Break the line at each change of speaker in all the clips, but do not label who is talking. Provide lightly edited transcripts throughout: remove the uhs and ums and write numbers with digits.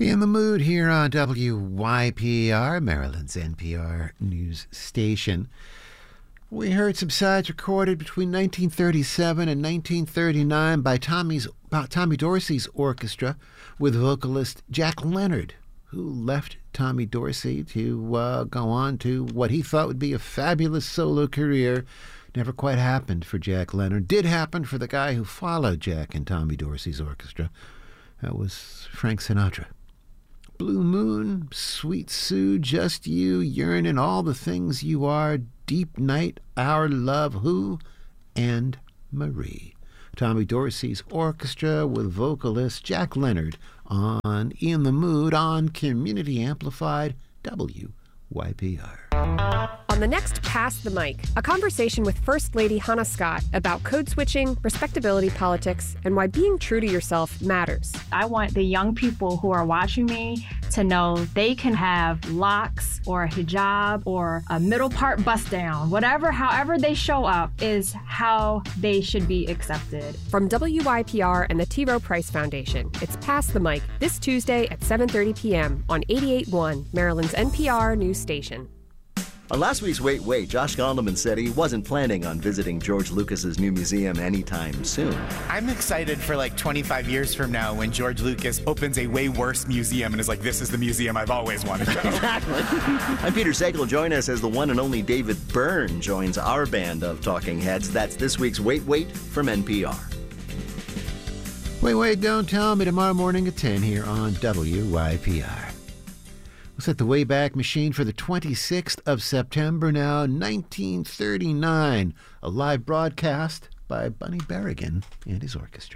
In the mood here on WYPR, Maryland's NPR news station. We heard some sides recorded between 1937 and 1939 by Tommy Dorsey's orchestra with vocalist Jack Leonard, who left Tommy Dorsey to go on to what he thought would be a fabulous solo career. Never quite happened for Jack Leonard. Did happen for the guy who followed Jack and Tommy Dorsey's orchestra. That was Frank Sinatra. Blue Moon, Sweet Sue, Just You, Yearnin', All the Things You Are, Deep Night, Our Love, Who, and Marie. Tommy Dorsey's orchestra with vocalist Jack Leonard on In the Mood on Community Amplified WYPR.
On the next Pass the Mic, a conversation with First Lady Hannah Scott about code switching, respectability politics, and why being true to yourself matters.
I want the young people who are watching me to know they can have locks or a hijab or a middle part bust down. However they show up is how they should be accepted.
From WYPR and the T. Rowe Price Foundation, it's Pass the Mic this Tuesday at 7:30 p.m. on 88.1, Maryland's NPR news station.
On last week's Wait, Wait, Josh Gondelman said he wasn't planning on visiting George Lucas's new museum anytime soon.
I'm excited for like 25 years from now when George Lucas opens a way worse museum and is like, this is the museum I've always wanted to go.
Exactly. I'm Peter Sagal. Join us as the one and only David Byrne joins our band of talking heads. That's this week's Wait, Wait from NPR.
Wait, wait, don't tell me tomorrow morning at 10 here on WYPR. We'll set the Wayback Machine for the 26th of September now, 1939. A live broadcast by Bunny Berrigan and his orchestra.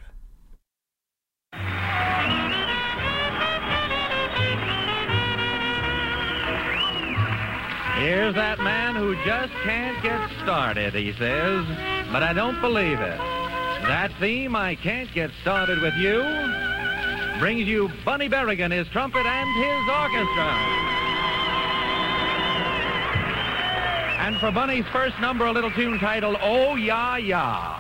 Here's that man who just can't get started, he says, but I don't believe it. That theme, I Can't Get Started With You, brings you Bunny Berrigan, his trumpet, and his orchestra. And for Bunny's first number, a little tune titled, Oh, Ya, Ya.